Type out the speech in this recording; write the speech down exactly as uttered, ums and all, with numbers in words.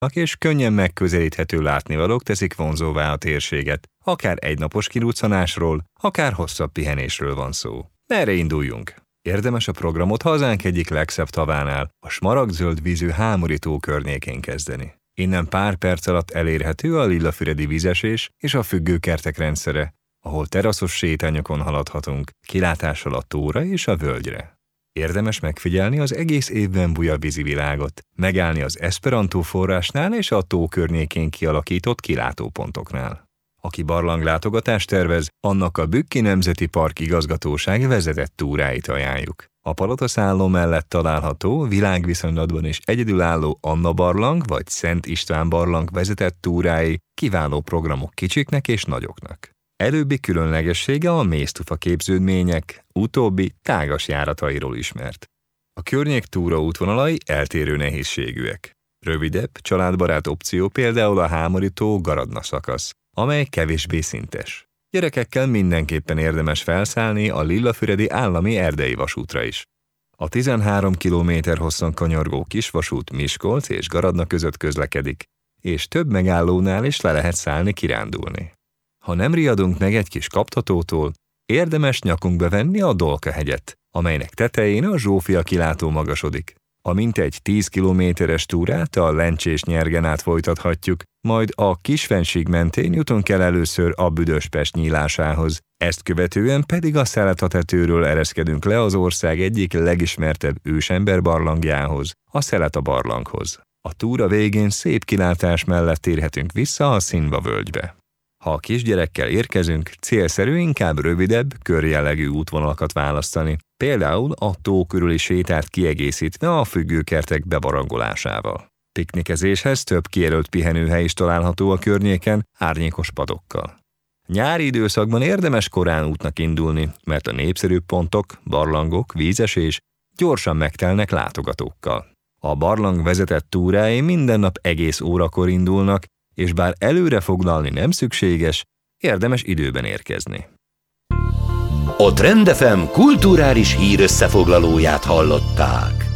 és könnyen megközelíthető látnivalók teszik vonzóvá a térséget. Akár egynapos kiruccanásról, akár hosszabb pihenésről van szó. Merre induljunk? Érdemes a programot hazánk egyik legszebb tavánál, a smaragdzöld vízű Hámori tó környékén kezdeni. Innen pár perc alatt elérhető a Lillafüredi vízesés és a függőkertek rendszere, ahol teraszos sétányokon haladhatunk, kilátással a tóra és a völgyre. Érdemes megfigyelni az egész évben buja vízivilágot, megállni az Esperantó forrásnál és a tó környékén kialakított kilátópontoknál. Aki barlanglátogatást tervez, annak a Bükki Nemzeti Park igazgatóság vezetett túráit ajánljuk. A Palota-szálló mellett található, világviszonylatban is egyedülálló Anna barlang vagy Szent István barlang vezetett túrái kiváló programok kicsiknek és nagyoknak. Előbbi különlegessége a méztufa képződmények, utóbbi tágas járatairól ismert. A környék túra útvonalai eltérő nehézségűek. Rövidebb, családbarát opció például a Hámori tó Garadna szakasz, amely kevésbé szintes. Gyerekekkel mindenképpen érdemes felszállni a Lillafüredi állami erdei vasútra is. A tizenhárom kilométer hosszon kanyargó kisvasút Miskolc és Garadna között közlekedik, és több megállónál is le lehet szállni kirándulni. Ha nem riadunk meg egy kis kaptatótól, érdemes nyakunkba venni a Dolka-hegyet, amelynek tetején a Zsófia kilátó magasodik. A mintegy tíz kilométeres túrát a Lencsés-Nyergen át folytathatjuk, majd a Kisfennsík mentén jutunk el először a Büdös-Pest nyílásához, ezt követően pedig a Szeleta-tetőről ereszkedünk le az ország egyik legismertebb ősember barlangjához, a Szeleta barlanghoz. A túra végén szép kilátás mellett térhetünk vissza a Szinva völgybe. Ha a kisgyerekkel érkezünk, célszerű inkább rövidebb, körjellegű útvonalakat választani, például a tó körüli sétát kiegészítve a függőkertek bebarangolásával. Piknikezéshez több kijelölt pihenőhely is található a környéken, árnyékos padokkal. Nyári időszakban érdemes korán útnak indulni, mert a népszerűbb pontok, barlangok, vízesés gyorsan megtelnek látogatókkal. A barlang vezetett túrái minden nap egész órakor indulnak, és bár előre foglalni nem szükséges, érdemes időben érkezni. A Trend ef em kulturális hírösszefoglalóját hallották.